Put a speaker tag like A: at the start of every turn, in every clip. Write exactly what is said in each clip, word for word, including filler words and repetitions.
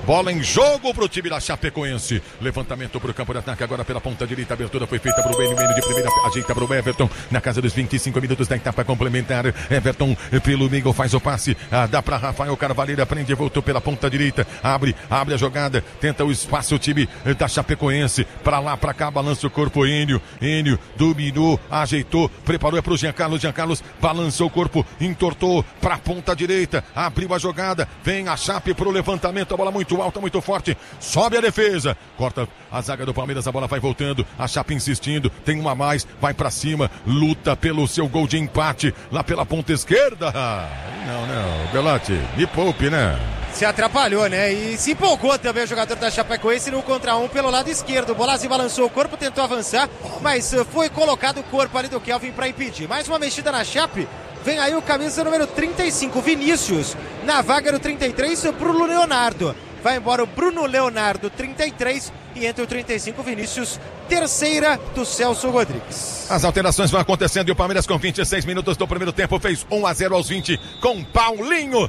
A: Bola em jogo pro time da Chapecoense. Levantamento pro campo de ataque agora pela ponta direita. Abertura foi feita pro Benio, Benio de primeira, ajeita pro Everton. Na casa dos vinte e cinco minutos da etapa complementar. Everton pelo meio faz o passe. Ah, dá pra Rafael Carvalheira, prende, voltou pela ponta direita. Abre, abre a jogada. Tenta o espaço o time da Chapecoense. Pra lá, pra cá, balança o corpo. Enio, Enio dominou, ajeitou, preparou é pro Jean Carlos. Jean Carlos balançou o corpo, entortou pra ponta direita. Abriu a jogada. Vem a Chape pro levantamento. A bola muito alta, muito forte, sobe a defesa, corta a zaga do Palmeiras, a bola vai voltando, a Chape insistindo, tem uma a mais, vai pra cima, luta pelo seu gol de empate, lá pela ponta esquerda. Não, não, Belotti, me poupe, né?
B: Se atrapalhou, né? E se empolgou também o jogador da Chapecoense no contra um pelo lado esquerdo. O Bolazzi balançou o corpo, tentou avançar, mas foi colocado o corpo ali do Kelvin pra impedir. Mais uma mexida na Chape. Vem aí o camisa número trinta e cinco, Vinícius, na vaga do trinta e três, Bruno Leonardo. Vai embora o Bruno Leonardo, trinta e três, e entre o trinta e cinco, Vinícius, terceira do Celso Rodrigues.
A: As alterações vão acontecendo e o Palmeiras com vinte e seis minutos do primeiro tempo fez um a zero aos vinte com Paulinho.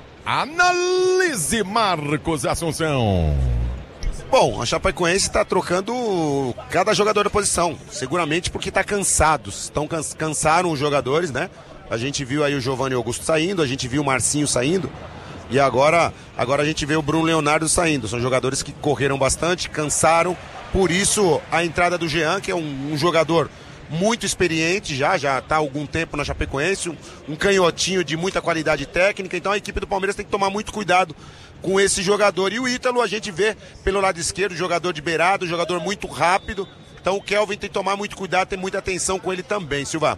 A: Analise, Marcos Assunção.
C: Bom, a Chapecoense está trocando cada jogador da posição, seguramente porque está cansados, estão cansados, cansaram os jogadores, né? A gente viu aí o Giovanni Augusto saindo, a gente viu o Marcinho saindo. E agora, agora a gente vê o Bruno Leonardo saindo. São jogadores que correram bastante, cansaram. Por isso, a entrada do Jean, que é um, um jogador muito experiente já, já está há algum tempo na Chapecoense, um, um canhotinho de muita qualidade técnica. Então a equipe do Palmeiras tem que tomar muito cuidado com esse jogador. E o Ítalo a gente vê pelo lado esquerdo, jogador de beirado, jogador muito rápido. Então o Kelvin tem que tomar muito cuidado, tem muita atenção com ele também, Silva.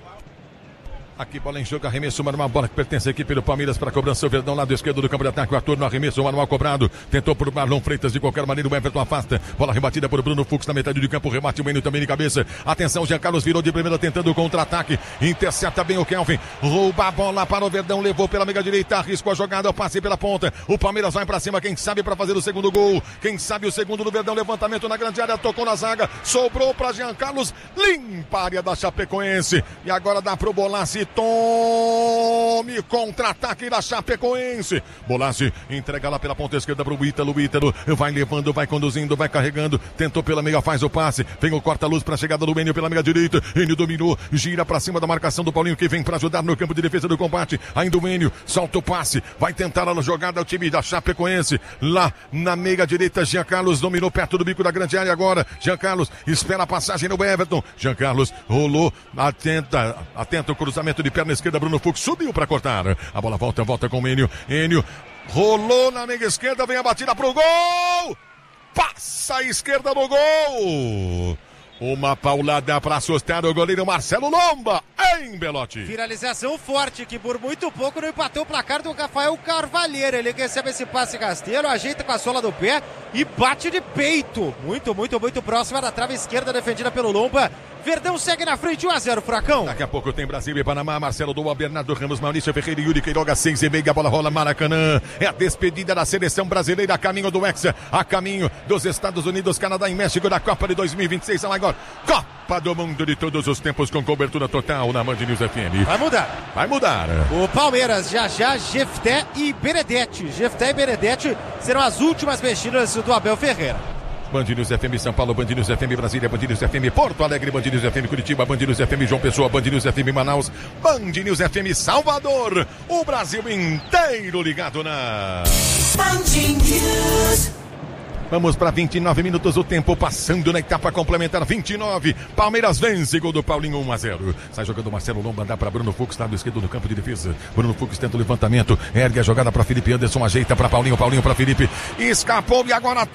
A: Aqui bola em jogo, arremesso manual, bola que pertence à equipe do Palmeiras para a cobrança, o Verdão, lado esquerdo do campo de ataque, o Arthur no arremesso, o manual cobrado, tentou por Marlon Freitas, de qualquer maneira o Everton afasta, bola rebatida por Bruno Fux na metade do campo, remate o Enio também de cabeça, atenção, Jean Carlos virou de primeira tentando o contra-ataque, intercepta bem o Kelvin, rouba a bola para o Verdão, levou pela meia direita, arriscou a jogada, passe pela ponta, o Palmeiras vai para cima, quem sabe para fazer o segundo gol, quem sabe o segundo do Verdão, levantamento na grande área, tocou na zaga, sobrou para Jean Carlos, limpa a área da Chapecoense, e agora dá pro Bolazzi, Tom Tome contra-ataque da Chapecoense. Bolazzi entrega lá pela ponta esquerda pro Ítalo. Ítalo vai levando, vai conduzindo, vai carregando. Tentou pela meia, faz o passe. Vem o corta-luz para a chegada do Enio pela meia direita. Enio dominou, gira para cima da marcação do Paulinho, que vem para ajudar no campo de defesa do combate. Ainda o Enio solta o passe. Vai tentar a jogada ao time da Chapecoense. Lá na meia direita, Jean Carlos dominou perto do bico da grande área agora. Jean Carlos espera a passagem no Everton. Jean Carlos rolou, atenta, atenta o cruzamento de perna esquerda. Bruno Fux subiu para cortar. A bola volta, volta com o Enio. Enio rolou na meia esquerda, vem a batida pro gol! Passa a esquerda no gol! Uma paulada para assustar o goleiro Marcelo Lomba, em Belotti.
B: Finalização forte que por muito pouco não empatou o placar do Rafael Carvalheira. Ele recebe esse passe rasteiro, ajeita com a sola do pé e bate de peito. Muito, muito, muito próxima da trave esquerda defendida pelo Lomba. Verdão segue na frente, um a zero, Furacão.
A: Daqui a pouco tem Brasil e Panamá, Marcelo Doa, Bernardo Ramos, Maurício Ferreira e Yuri Queiroga, seis e meia, a bola rola, Maracanã. É a despedida da seleção brasileira a caminho do Hexa, a caminho dos Estados Unidos, Canadá e México da Copa de dois mil e vinte e seis. Agora, Copa do Mundo de todos os tempos com cobertura total na Band News F M.
B: Vai mudar.
A: Vai mudar.
B: O Palmeiras, já já, Jefté e Benedetti. Jefté e Benedetti serão as últimas mexidas do Abel Ferreira.
A: Band News F M São Paulo, Band News F M Brasília, Band News F M Porto Alegre, Band News F M Curitiba, Band News F M João Pessoa, Band News F M Manaus, Band News F M Salvador. O Brasil inteiro ligado na Band News. Vamos para vinte e nove minutos, o tempo passando na etapa complementar, vinte e nove. Palmeiras vence, gol do Paulinho, um a zero. Sai jogando o Marcelo Lomba, dá para Bruno Fux, lado esquerdo no campo de defesa. Bruno Fux tenta o levantamento, ergue a jogada para Felipe Anderson, ajeita para Paulinho, Paulinho para Felipe. Escapou e agora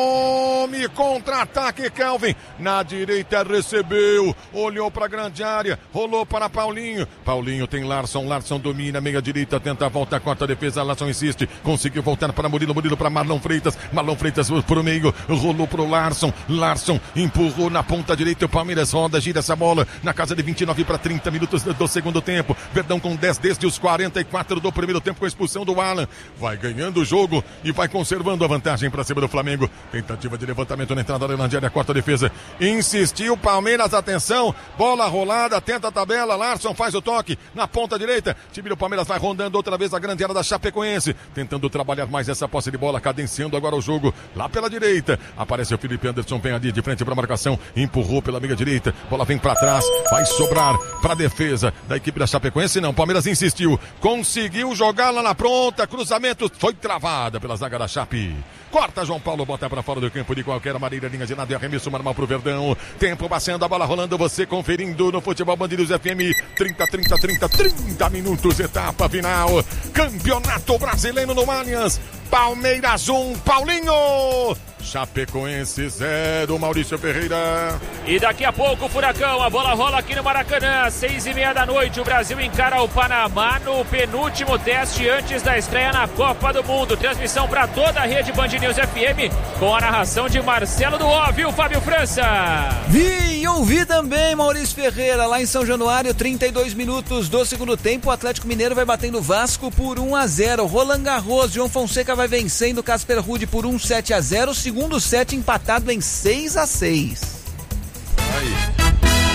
A: tome contra-ataque, Kelvin. Na direita recebeu, olhou para a grande área, rolou para Paulinho. Paulinho tem Larson, Larson domina, meia direita, tenta a volta, corta a defesa, Larson insiste, conseguiu voltar para Murilo, Murilo para Marlon Freitas. Marlon Freitas Carlos pro meio, rolou pro Larson, Larson empurrou na ponta direita, o Palmeiras roda, gira essa bola na casa de vinte e nove para trinta minutos do segundo tempo. Verdão com dez desde os quarenta e quatro do primeiro tempo com a expulsão do Alan. Vai ganhando o jogo e vai conservando a vantagem para cima do Flamengo. Tentativa de levantamento na entrada da grande área, quarta defesa. Insistiu Palmeiras, atenção, bola rolada, tenta a tabela, Larson faz o toque na ponta direita. Time do Palmeiras vai rondando outra vez a grande área da Chapecoense, tentando trabalhar mais essa posse de bola, cadenciando agora o jogo lá pela direita. Aparece o Felipe Anderson, vem ali de frente para a marcação, empurrou pela meia direita, bola vem para trás, vai sobrar para a defesa da equipe da Chapecoense. Não, Palmeiras insistiu, conseguiu jogar lá na pronta, cruzamento foi travada pela zaga da Chape. Corta João Paulo, bota para fora do campo de qualquer maneira, linha de lado e arremesso normal pro Verdão. Tempo passando, a bola rolando, você conferindo no Futebol Band News F M. trinta, trinta, trinta, trinta minutos, etapa final. Campeonato Brasileiro no Allianz. Palmeiras um, Paulinho. Chapecoense zero, Maurício Ferreira.
D: E daqui a pouco o Furacão, a bola rola aqui no Maracanã, seis e meia da noite, o Brasil encara o Panamá no penúltimo teste antes da estreia na Copa do Mundo. Transmissão para toda a rede Band News F M, com a narração de Marcelo Duó, viu, Fábio França?
E: Vi e ouvi também, Maurício Ferreira, lá em São Januário, trinta e dois minutos do segundo tempo, o Atlético Mineiro vai batendo o Vasco por um a zero. Roland Garros, João Fonseca vai vencendo o Casper Ruud por um sete a zero, segundo set empatado em seis a seis.
A: Aí.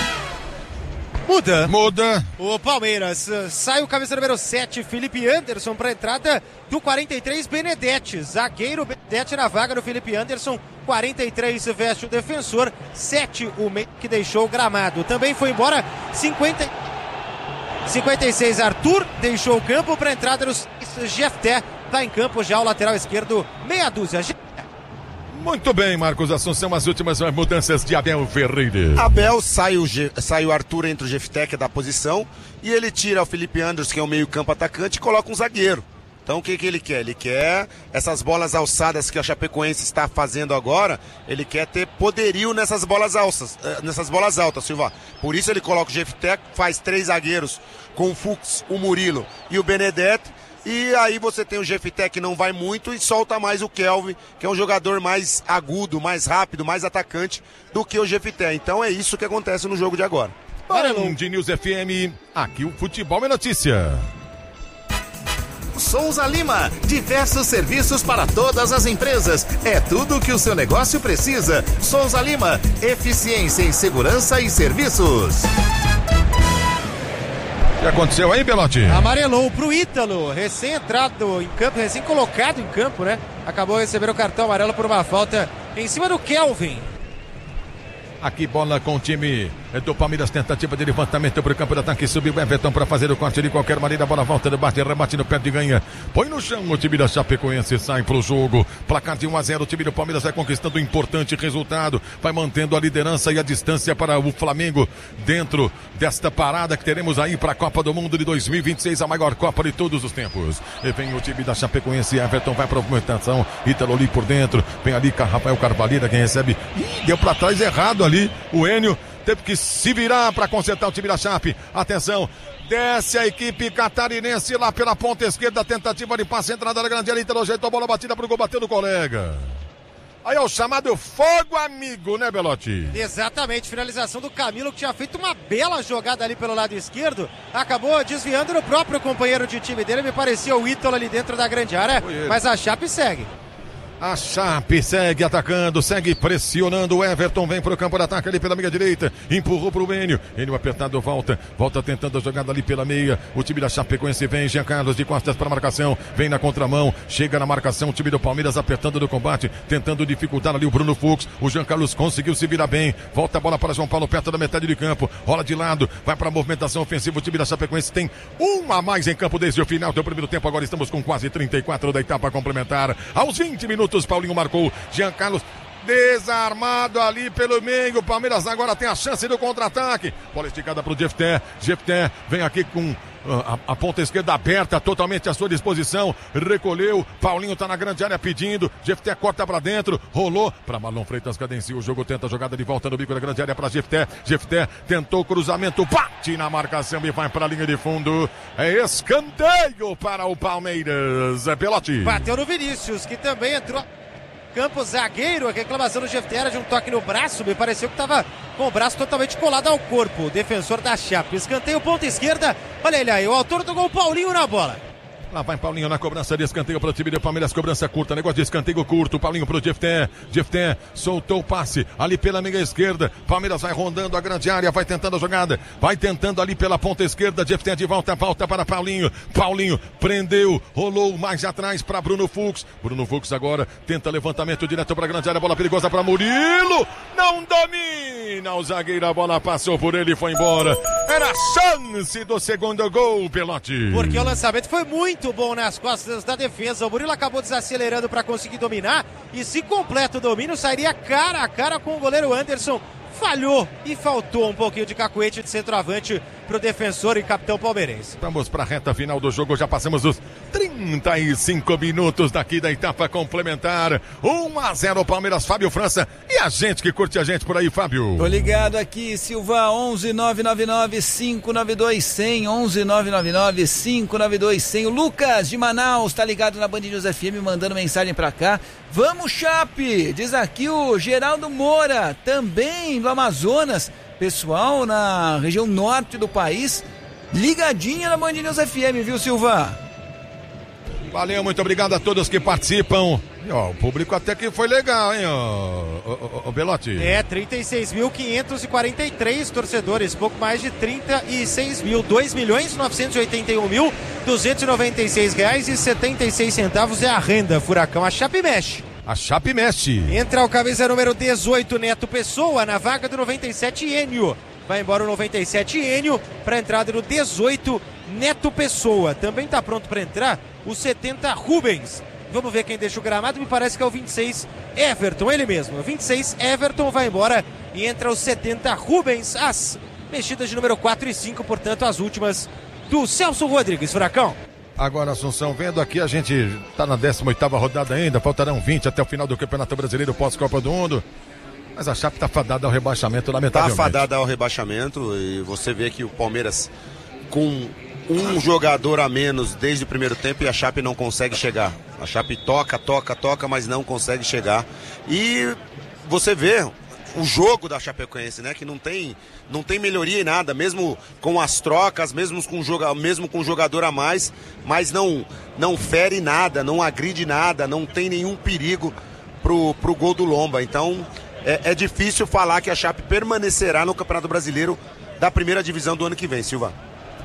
B: Muda.
A: Muda.
B: O Palmeiras uh, sai o camisa número sete, Felipe Anderson, para a entrada do quarenta e três, Benedetti. Zagueiro Benedetti na vaga do Felipe Anderson. quarenta e três veste o defensor. sete o meio que deixou o gramado. Também foi embora cinquenta, cinquenta e seis, Arthur deixou o campo para a entrada dos Jefté. Está em campo já o lateral esquerdo, meia dúzia.
A: Muito bem, Marcos Assunção, as últimas mudanças de Abel Ferreira.
C: Abel sai o, Ge, sai o Arthur entre o Jefté, que é da posição, e ele tira o Felipe Anderson, que é o meio campo atacante, e coloca um zagueiro. Então o que, que ele quer? Ele quer essas bolas alçadas que a Chapecoense está fazendo agora, ele quer ter poderio nessas bolas altas, nessas bolas altas, Silva. Por isso ele coloca o Jefté, faz três zagueiros com o Fux, o Murilo e o Benedetti. E aí você tem o Jefté, que não vai muito, e solta mais o Kelvin, que é um jogador mais agudo, mais rápido, mais atacante do que o Jefté. Então é isso que acontece no jogo de agora.
A: Band News F M, aqui o futebol é notícia.
F: Souza Lima, diversos serviços para todas as empresas. É tudo o que o seu negócio precisa. Souza Lima, eficiência em segurança e serviços.
A: O que aconteceu aí, Belotti?
B: Amarelou pro Ítalo, recém-entrado em campo, recém-colocado em campo, né? Acabou recebendo o cartão amarelo por uma falta em cima do Kelvin.
A: Aqui bola com o time do Palmeiras, tentativa de levantamento para o campo de ataque, subiu o Everton para fazer o corte de qualquer maneira, a bola volta, debate, rebate no pé de ganha, põe no chão o time da Chapecoense, sai pro jogo, placar de um a zero, o time do Palmeiras vai conquistando um importante resultado, vai mantendo a liderança e a distância para o Flamengo, dentro desta parada que teremos aí para a Copa do Mundo de dois mil e vinte e seis, a maior Copa de todos os tempos. E vem o time da Chapecoense, Everton vai para a movimentação, Ítalo ali por dentro, vem ali com Rafael Carvalheira, quem recebe, ih, deu para trás errado ali, o Enio teve que se virar para consertar o time da Chape. Atenção, desce a equipe catarinense lá pela ponta esquerda, tentativa de passe, entrada da grande área, Ítalo ajeitou a bola, batida pro gol, bateu no colega. Aí é o chamado fogo amigo, né, Belotti?
B: Exatamente, finalização do Camilo, que tinha feito uma bela jogada ali pelo lado esquerdo, acabou desviando no próprio companheiro de time dele, me parecia o Ítalo ali dentro da grande área, mas a Chape segue.
A: A Chape segue atacando, segue pressionando. O Everton vem para o campo de ataque ali pela meia direita. Empurrou para o Enio. Enio apertado, volta. Volta tentando a jogada ali pela meia. O time da Chapecoense vem. Jean Carlos de costas para a marcação. Vem na contramão. Chega na marcação. O time do Palmeiras apertando no combate. Tentando dificultar ali o Bruno Fux. O Jean Carlos conseguiu se virar bem. Volta a bola para João Paulo perto da metade de campo. Rola de lado. Vai para a movimentação ofensiva. O time da Chapecoense tem um a mais em campo desde o final do primeiro tempo. Agora estamos com quase trinta e quatro da etapa complementar. Aos vinte minutos, Paulinho marcou. Jean Carlos desarmado ali pelo meio. O Palmeiras agora tem a chance do contra-ataque. Bola esticada para o Jefté. Jefté vem aqui com a, a ponta esquerda aberta, totalmente à sua disposição. Recolheu. Paulinho tá na grande área pedindo. Jefté corta para dentro. Rolou para Marlon Freitas, cadencia o jogo. Tenta a jogada de volta no bico da grande área para Jefté. Jefté tentou o cruzamento. Bate na marcação e vai para a linha de fundo. É escanteio para o Palmeiras. É Pelote.
B: Bateu no Vinícius, que também entrou campo, zagueiro, a reclamação do Jeff era de um toque no braço, me pareceu que estava com o braço totalmente colado ao corpo, o defensor da Chape. Escanteio, ponta esquerda, olha ele aí, o autor do gol, Paulinho na bola.
A: Lá vai Paulinho na cobrança de escanteio para o time do Palmeiras, cobrança curta, negócio de escanteio curto, Paulinho para o Jefté, Jefté soltou o passe ali pela meia esquerda, Palmeiras vai rondando a grande área, vai tentando a jogada, vai tentando ali pela ponta esquerda, Jefté de volta, volta para Paulinho, Paulinho prendeu, rolou mais atrás para Bruno Fux, Bruno Fux agora tenta levantamento direto para a grande área, bola perigosa para Murilo, não domina o zagueiro, a bola passou por ele e foi embora, era a chance do segundo gol, Pelote.
B: Porque o lançamento foi muito Muito bom nas costas da defesa. O Murilo acabou desacelerando para conseguir dominar. E se completa o domínio, sairia cara a cara com o goleiro Anderson. Falhou e faltou um pouquinho de cacuete de centroavante para o defensor e capitão palmeirense.
A: Vamos para a reta final do jogo. Já passamos dos trinta e cinco minutos daqui da etapa complementar. um a zero Palmeiras, Fábio França. E a gente que curte a gente por aí, Fábio.
E: Tô ligado aqui, Silva, onze nove nove nove cinco nove dois zero zero, onze nove nove nove cinco nove dois zero zero. O Lucas de Manaus tá ligado na Band News F M, mandando mensagem pra cá. Vamos, Chape! Diz aqui o Geraldo Moura, também do Amazonas. Pessoal na região norte do país, ligadinha na Band News F M, viu, Silva?
A: Valeu, muito obrigado a todos que participam. E, ó, o público até que foi legal, hein, ó, ó, ó, Belotti?
B: É, trinta e seis mil quinhentos e quarenta e três torcedores, pouco mais de trinta e seis mil, dois milhões novecentos e oitenta e um mil duzentos e noventa e seis reais e setenta e seis centavos é a renda, Furacão. A Chape mexe.
A: A Chape mexe.
B: Entra o camisa número dezoito, Neto Pessoa, na vaga do noventa e sete, Enio. Vai embora o noventa e sete, Enio, para a entrada do dezoito, Neto Pessoa. Também está pronto para entrar o setenta, Rubens. Vamos ver quem deixa o gramado, me parece que é o vinte e seis, Everton, ele mesmo. O vinte e seis, Everton, vai embora e entra o setenta, Rubens. As mexidas de número quatro e cinco, portanto, as últimas do Celso Rodrigues, Furacão.
A: Agora, Assunção, vendo aqui, a gente está na décima oitava rodada ainda, faltarão vinte até o final do Campeonato Brasileiro pós-Copa do Mundo. Mas a Chape está fadada ao rebaixamento, lamentavelmente.
C: Está fadada ao rebaixamento e você vê que o Palmeiras, com um jogador a menos desde o primeiro tempo, e a Chape não consegue chegar. A Chape toca, toca, toca, mas não consegue chegar. E você vê o jogo da Chapecoense, né? Que não tem, não tem melhoria em nada, mesmo com as trocas, mesmo com, joga, mesmo com jogador a mais, mas não, não fere nada, não agride nada, não tem nenhum perigo pro, pro gol do Lomba. Então é, é difícil falar que a Chape permanecerá no Campeonato Brasileiro da primeira divisão do ano que vem, Silva.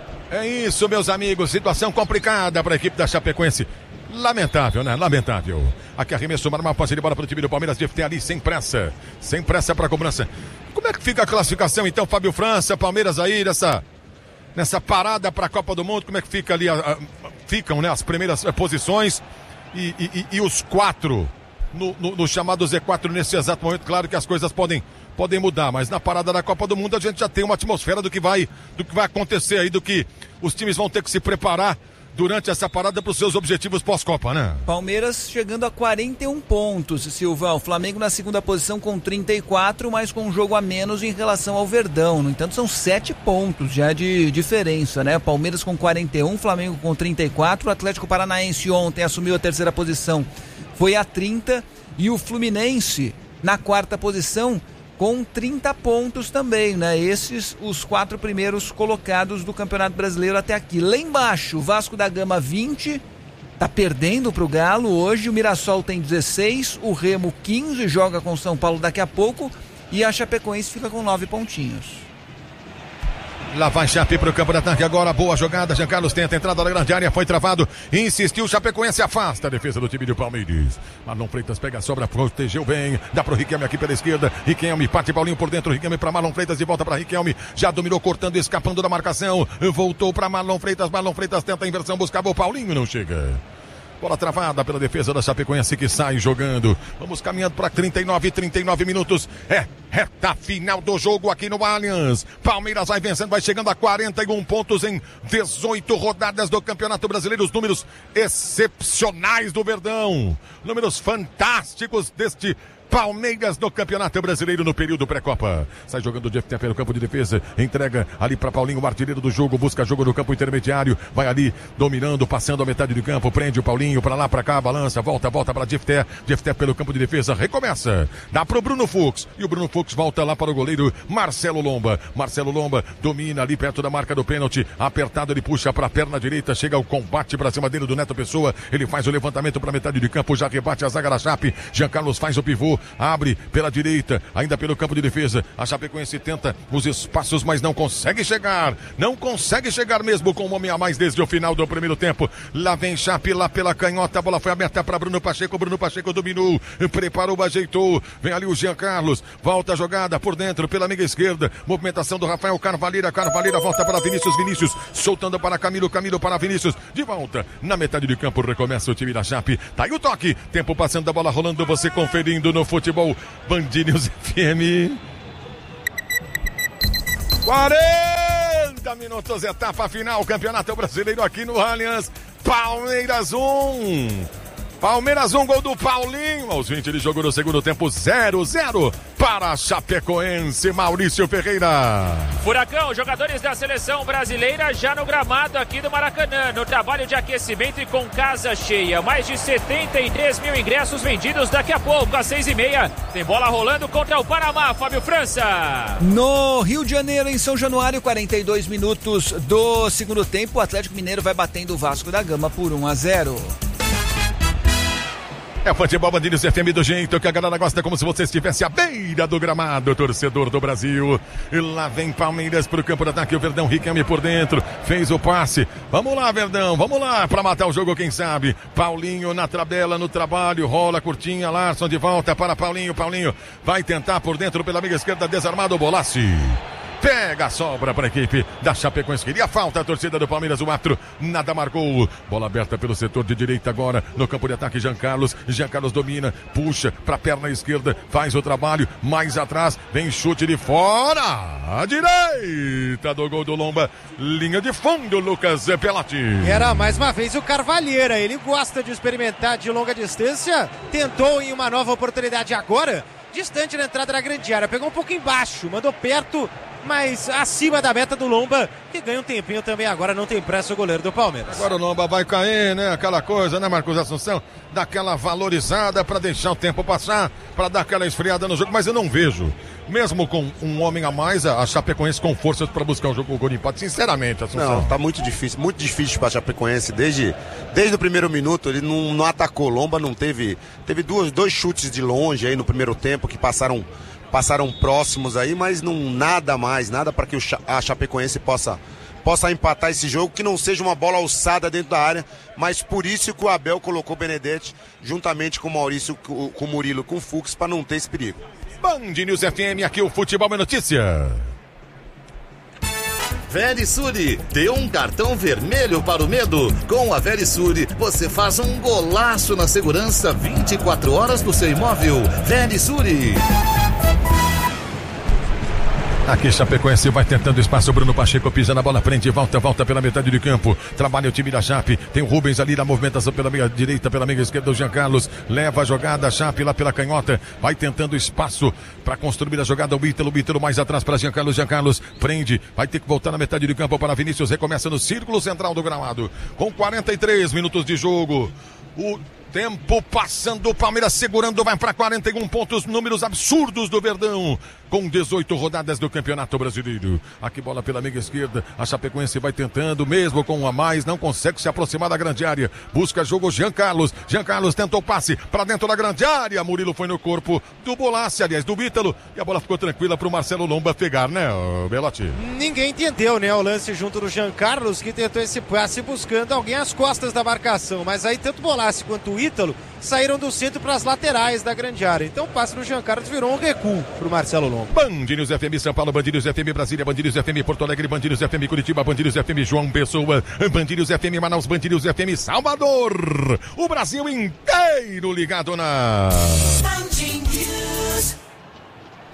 A: É isso, meus amigos, situação complicada para a equipe da Chapecoense. Lamentável, né? Lamentável. Aqui arremesso, Marmal, passe de bola para o time do Palmeiras, deve ter ali sem pressa. Sem pressa para a cobrança. Como é que fica a classificação então, Fábio França? Palmeiras aí nessa, nessa parada para a Copa do Mundo, como é que fica ali? A, a, ficam, né, as primeiras posições e, e, e os quatro no, no, no chamado Z quatro nesse exato momento. Claro que as coisas podem, podem mudar, mas na parada da Copa do Mundo a gente já tem uma atmosfera do que vai, do que vai acontecer aí, do que os times vão ter que se preparar durante essa parada para os seus objetivos pós-Copa, né?
E: Palmeiras chegando a quarenta e um pontos, Silva. O Flamengo na segunda posição com trinta e quatro, mas com um jogo a menos em relação ao Verdão. No entanto, são sete pontos já de diferença, né? Palmeiras com quarenta e um, Flamengo com trinta e quatro. O Atlético Paranaense ontem assumiu a terceira posição, foi a trinta. E o Fluminense na quarta posição com trinta pontos também, né? Esses os quatro primeiros colocados do Campeonato Brasileiro até aqui. Lá embaixo, o Vasco da Gama vinte, tá perdendo pro Galo hoje, o Mirassol tem dezesseis, o Remo quinze, joga com o São Paulo daqui a pouco, e a Chapecoense fica com nove pontinhos.
A: Lá vai Chape pro campo de ataque agora, boa jogada, Jean Carlos tenta a entrada na grande área, foi travado, insistiu, Chapecoense afasta a defesa do time do Palmeiras. Marlon Freitas pega a sobra, protegeu bem, dá pro Riquelme aqui pela esquerda, Riquelme, parte Paulinho por dentro, Riquelme pra Marlon Freitas, de volta pra Riquelme, já dominou, cortando, escapando da marcação, voltou pra Marlon Freitas, Marlon Freitas tenta a inversão, buscava o Paulinho, não chega. Bola travada pela defesa da Chapecoense que sai jogando. Vamos caminhando para trinta e nove, trinta e nove minutos. É reta final do jogo aqui no Allianz. Palmeiras vai vencendo, vai chegando a quarenta e um pontos em dezoito rodadas do Campeonato Brasileiro. Os números excepcionais do Verdão. Números fantásticos deste Palmeiras no Campeonato Brasileiro no período pré-copa. Sai jogando o Jeff pelo campo de defesa, entrega ali para Paulinho, o artilheiro do jogo, busca jogo no campo intermediário, vai ali dominando, passando a metade do campo, prende o Paulinho para lá, para cá, balança, volta, volta para Jeff Jeff pelo campo de defesa, recomeça, dá pro Bruno Fux, e o Bruno Fux volta lá para o goleiro Marcelo Lomba. Marcelo Lomba domina ali perto da marca do pênalti, apertado, ele puxa para a perna direita, chega o combate para cima dele do Neto Pessoa, ele faz o levantamento para metade de campo, já rebate a zaga da Chape, Jean Carlos faz o pivô, abre pela direita, ainda pelo campo de defesa. A Chapecoense tenta os espaços, mas não consegue chegar. Não consegue chegar mesmo com um homem a mais desde o final do primeiro tempo. Lá vem Chape, lá pela canhota. A bola foi aberta para Bruno Pacheco. Bruno Pacheco dominou, preparou, ajeitou. Vem ali o Jean Carlos. Volta a jogada por dentro, pela amiga esquerda. Movimentação do Rafael Carvalheira. Carvalheira volta para Vinícius. Vinícius soltando para Camilo. Camilo para Vinícius. De volta na metade de campo. Recomeça o time da Chape. Tá aí o toque. Tempo passando, a bola rolando. Você conferindo no futebol. Band News F M. quarenta minutos, etapa final, Campeonato Brasileiro aqui no Allianz. Palmeiras um. Palmeiras um, gol do Paulinho. Aos vinte de jogo no segundo tempo, zero a zero para a Chapecoense. Maurício Ferreira.
D: Furacão, jogadores da seleção brasileira já no gramado aqui do Maracanã, no trabalho de aquecimento e com casa cheia. Mais de setenta e três mil ingressos vendidos. Daqui a pouco, às seis e meia, tem bola rolando contra o Panamá. Fábio França.
E: No Rio de Janeiro, em São Januário, quarenta e dois minutos do segundo tempo, o Atlético Mineiro vai batendo o Vasco da Gama por um a zero.
A: É futebol Band News F M do jeito que a galera gosta, como se você estivesse à beira do gramado, torcedor do Brasil. E lá vem Palmeiras pro campo de ataque, o Verdão Riquelme por dentro, fez o passe. Vamos lá, Verdão, vamos lá para matar o jogo, quem sabe. Paulinho na tabela, no trabalho, rola curtinha, Larson de volta para Paulinho. Paulinho vai tentar por dentro pela amiga esquerda, desarmado o Bolassi. Pega a sobra para a equipe da Chapecoense. Queria falta a torcida do Palmeiras, o árbitro nada marcou. Bola aberta pelo setor de direita agora, no campo de ataque, Jean Carlos. Jean Carlos domina, puxa para a perna esquerda, faz o trabalho, mais atrás, vem chute de fora, a direita do gol do Lomba, linha de fundo, Lucas Pelati.
B: Era mais uma vez o Carvalheira, ele gosta de experimentar de longa distância, tentou em uma nova oportunidade agora, distante na entrada da grande área, pegou um pouco embaixo, mandou perto, mas acima da meta do Lomba, que ganha um tempinho também agora, não tem pressa o goleiro do Palmeiras.
A: Agora o Lomba vai cair, né? Aquela coisa, né, Marcos Assunção? Daquela valorizada para deixar o tempo passar, para dar aquela esfriada no jogo, mas eu não vejo, mesmo com um homem a mais, a Chapecoense com forças para buscar o jogo, o gol de empate, sinceramente, Assunção.
C: Não, tá muito difícil, muito difícil para a Chapecoense, desde, desde o primeiro minuto, ele não, não atacou, Lomba não teve, teve duas, dois chutes de longe aí no primeiro tempo, que passaram passaram próximos aí, mas não nada mais, nada para que o, a Chapecoense possa, possa empatar esse jogo, que não seja uma bola alçada dentro da área, mas por isso que o Abel colocou o Benedetti juntamente com o Maurício, com o Murilo, com o Fux, para não ter esse perigo.
A: Band News F M, aqui o Futebol é Notícia.
F: Verisure, dê um cartão vermelho para o medo. Com a Verisure, você faz um golaço na segurança vinte e quatro horas do seu imóvel. Verisure.
A: Aqui Chapecoense vai tentando espaço, Bruno Pacheco pisa na bola, frente, volta, volta pela metade do campo, trabalha o time da Chape, tem o Rubens ali na movimentação pela meia direita, pela meia esquerda, o Jean Carlos, leva a jogada, a Chape lá pela canhota, vai tentando espaço para construir a jogada, o Ítalo, o Ítalo mais atrás para Jean Carlos, Jean Carlos prende, vai ter que voltar na metade do campo para Vinícius, recomeça no círculo central do gramado, com quarenta e três minutos de jogo, o tempo passando, o Palmeiras segurando, vai para quarenta e um pontos, números absurdos do Verdão, com dezoito rodadas do Campeonato Brasileiro. Aqui bola pela amiga esquerda, a Chapecoense vai tentando, mesmo com um a mais, não consegue se aproximar da grande área, busca jogo Jean Carlos, Jean Carlos tentou passe para dentro da grande área, Murilo foi no corpo do Bolassi, aliás, do Ítalo, e a bola ficou tranquila para o Marcelo Lomba pegar, né, Belotti?
B: Ninguém entendeu, né, o lance junto do Jean Carlos, que tentou esse passe buscando alguém às costas da marcação, mas aí tanto o Bolassi quanto o Ítalo saíram do centro para as laterais da grande área. Então o passe no Jean Carlos virou um recuo para o Marcelo Lomba.
A: Band News F M São Paulo, Band News F M Brasília, Band News F M Porto Alegre, Band News F M Curitiba, Band News F M João Pessoa, Band News F M Manaus, Band News F M Salvador. O Brasil inteiro ligado na Band News.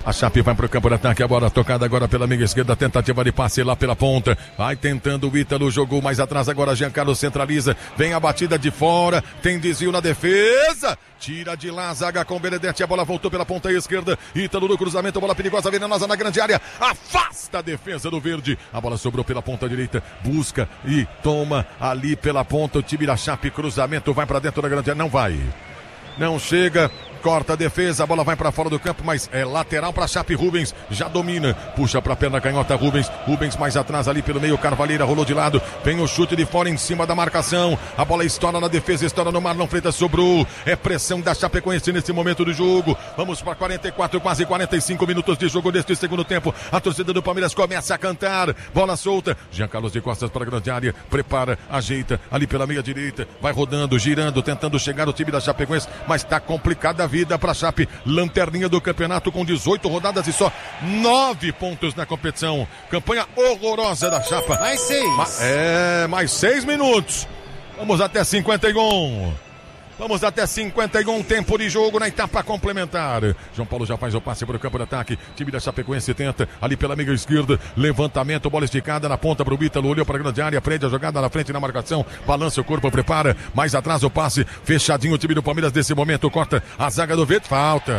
A: A Chape vai pro campo de ataque, a bola tocada agora pela amiga esquerda, tentativa de passe lá pela ponta, vai tentando o Ítalo, jogou mais atrás agora, Giancarlo centraliza, vem a batida de fora, tem desvio na defesa, tira de lá a zaga com Benedetti, a bola voltou pela ponta esquerda, Ítalo no cruzamento, bola perigosa, venenosa na grande área, afasta a defesa do Verde, a bola sobrou pela ponta direita, busca e toma ali pela ponta, o time da Chape, cruzamento, vai pra dentro da grande área, não vai, não chega, corta a defesa, a bola vai para fora do campo, mas é lateral para Chape. Rubens já domina, puxa para a perna canhota, Rubens, Rubens mais atrás ali pelo meio, Carvalheira rolou de lado, vem o chute de fora em cima da marcação, a bola estoura na defesa, estoura no Marlon Freitas, sobrou, é pressão da Chapecoense nesse momento do jogo, vamos para quarenta e quatro, quase quarenta e cinco minutos de jogo deste segundo tempo, a torcida do Palmeiras começa a cantar, bola solta, Jean Carlos de costas para a grande área, prepara, ajeita ali pela meia direita, vai rodando, girando, tentando chegar o time da Chapecoense, mas está complicada a vida para a Chape, lanterninha do campeonato com dezoito rodadas e só nove pontos na competição, campanha horrorosa da Chapa.
B: Mais seis.
A: Ma- é, mais seis minutos, vamos até cinquenta e um. Vamos até cinquenta e um, tempo de jogo na etapa complementar. João Paulo já faz o passe para o campo de ataque. Time da Chapecoense tenta ali pela amiga esquerda. Levantamento, bola esticada na ponta para o Ítalo. Olhou para a grande área, prende a jogada na frente na marcação. Balança o corpo, prepara. Mais atrás o passe. Fechadinho o time do Palmeiras nesse momento. Corta a zaga do Verde. Falta.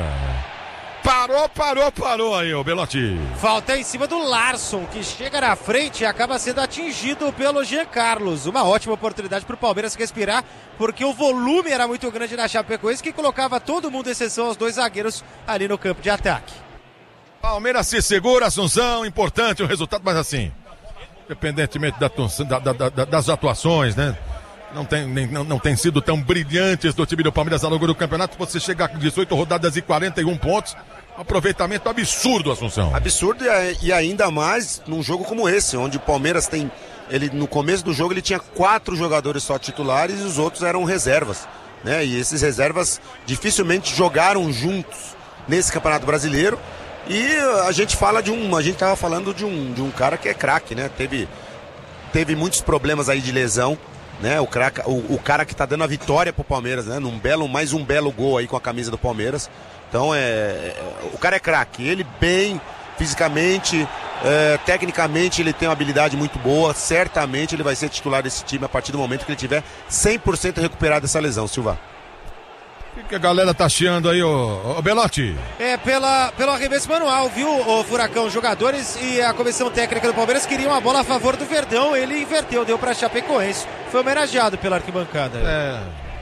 A: Parou, parou, parou aí, o Belotti.
B: Falta em cima do Larson, que chega na frente e acaba sendo atingido pelo Jean Carlos. Uma ótima oportunidade para o Palmeiras respirar, porque o volume era muito grande na Chapecoense, que colocava todo mundo, exceção aos dois zagueiros, ali no campo de ataque.
A: Palmeiras se segura, Assunção, importante o resultado, mas assim, independentemente da, da, da, da, das atuações, né? Não tem, nem, não, não tem sido tão brilhantes do time do Palmeiras ao longo do campeonato. Você chegar com dezoito rodadas e quarenta e um pontos, um aproveitamento absurdo, Assunção.
C: Absurdo e, e ainda mais num jogo como esse, onde o Palmeiras tem, ele no começo do jogo ele tinha quatro jogadores só titulares e os outros eram reservas, né? E esses reservas dificilmente jogaram juntos nesse Campeonato Brasileiro. E a gente fala de um, a gente tava falando de um, de um cara que é craque, né? Teve, teve muitos problemas aí de lesão. Né, o, craca, o, o cara que tá dando a vitória pro Palmeiras, né? Num belo, mais um belo gol aí com a camisa do Palmeiras. Então é, é o cara é craque, ele bem fisicamente, é, tecnicamente ele tem uma habilidade muito boa, certamente ele vai ser titular desse time a partir do momento que ele tiver cem por cento recuperado dessa lesão, Silva.
A: O que a galera tá chiando aí, ô, ô Belotti?
B: É, pela, pelo arremesso manual, viu, o Furacão? Os jogadores e a comissão técnica do Palmeiras queriam a bola a favor do Verdão, ele inverteu, deu pra Chapecoense. Foi homenageado pela arquibancada.
A: É...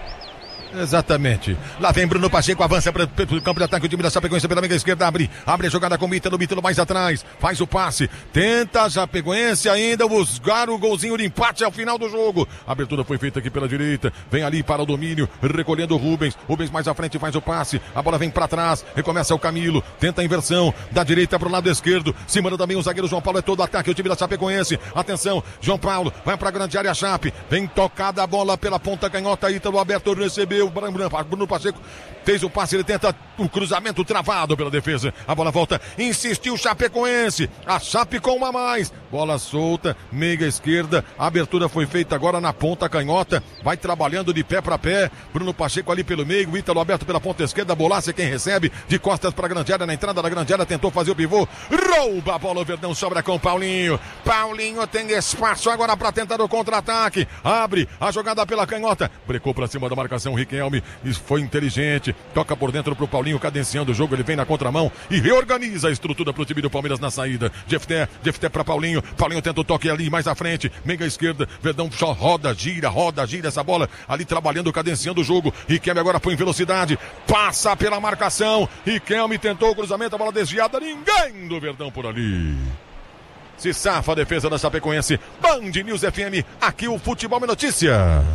A: Exatamente. Lá vem Bruno Pacheco, avança para o campo de ataque, o time da Chapecoense pela meia esquerda, abre, abre a jogada com o Ítalo, Ítalo mais atrás, faz o passe, tenta a Chapecoense ainda buscar o golzinho de empate ao final do jogo. A abertura foi feita aqui pela direita, vem ali para o domínio, recolhendo o Rubens, Rubens mais à frente faz o passe, a bola vem para trás, recomeça o Camilo, tenta a inversão, da direita para o lado esquerdo, se manda também o zagueiro João Paulo, é todo ataque, o time da Chapecoense, atenção, João Paulo, vai para a grande área, Chape, vem tocada a bola pela ponta canhota, Ítalo aberto, recebeu, Bruno Pacheco fez o passe, ele tenta o cruzamento travado pela defesa, a bola volta, insistiu Chapecoense, a Chape com uma a mais, bola solta, meia esquerda, a abertura foi feita agora na ponta canhota, vai trabalhando de pé para pé, Bruno Pacheco ali pelo meio, Ítalo aberto pela ponta esquerda, Bolaça é quem recebe, de costas para a grande área, na entrada da grande área, tentou fazer o pivô, rouba a bola, o Verdão sobra com Paulinho, Paulinho tem espaço agora para tentar o contra-ataque, abre a jogada pela canhota, brecou para cima da marcação, Riquelme, foi inteligente, toca por dentro pro Paulinho, cadenciando o jogo, ele vem na contramão e reorganiza a estrutura pro time do Palmeiras na saída, Jefté, Jefté pra Paulinho, Paulinho tenta o toque ali, mais à frente, meia esquerda, Verdão só roda, gira, roda, gira essa bola, ali trabalhando, cadenciando o jogo, Riquelme agora põe em velocidade, passa pela marcação, Riquelme tentou o cruzamento, a bola desviada, ninguém do Verdão por ali. Se safa a defesa da Chapecoense, Band News F M, aqui o Futebol é Notícia.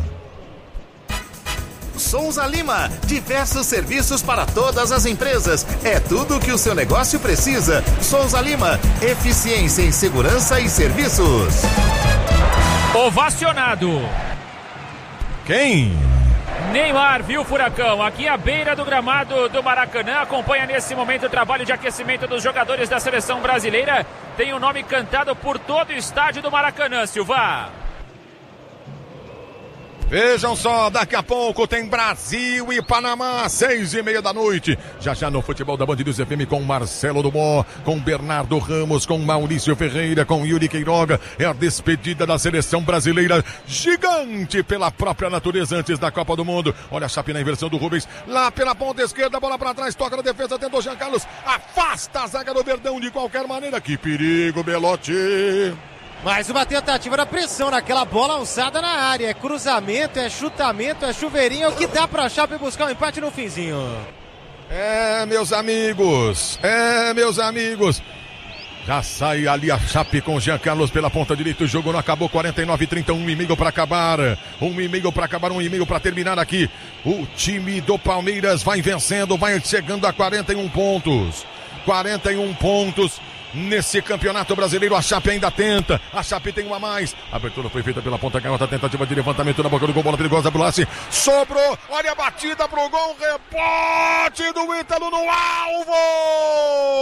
F: Souza Lima, diversos serviços para todas as empresas. É tudo o que o seu negócio precisa. Souza Lima, eficiência em segurança e serviços.
D: Ovacionado.
A: Quem?
D: Neymar, viu, Furacão? Aqui à beira do gramado do Maracanã, acompanha nesse momento o trabalho de aquecimento dos jogadores da seleção brasileira. Tem o nome cantado por todo o estádio do Maracanã, Silva.
A: Vejam só, daqui a pouco tem Brasil e Panamá, seis e meia da noite. Já já no futebol da Band News F M com Marcelo Dumont, com Bernardo Ramos, com Maurício Ferreira, com Yuri Queiroga. É a despedida da seleção brasileira, gigante pela própria natureza antes da Copa do Mundo. Olha a Chape na inversão do Rubens, lá pela ponta esquerda, bola pra trás, toca na defesa, tentou Jean Carlos, afasta a zaga do Verdão de qualquer maneira. Que perigo, Belotti.
B: Mais uma tentativa da pressão naquela bola alçada na área. É cruzamento, é chutamento, é chuveirinho. É o que dá pra Chape buscar um empate no finzinho.
A: É, meus amigos. É, meus amigos. Já sai ali a Chape com Jean Carlos pela ponta direita. O jogo não acabou. quarenta e nove a trinta, um e meio para acabar. Um e meio para acabar, um e meio para terminar aqui. O time do Palmeiras vai vencendo, vai chegando a quarenta e um pontos. quarenta e um pontos. Nesse campeonato brasileiro, a Chape ainda tenta. A Chape tem uma a mais. A abertura foi feita pela ponta canhota. Tentativa de levantamento na boca do gol. Bola perigosa. Bulassi sobrou. Olha a batida pro gol. Rebote do Ítalo no alvo.